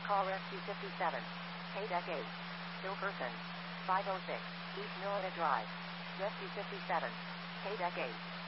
Call Rescue 57. K-Deck 8. Still person. 506. East Milletta Drive. Rescue 57. K-Deck 8.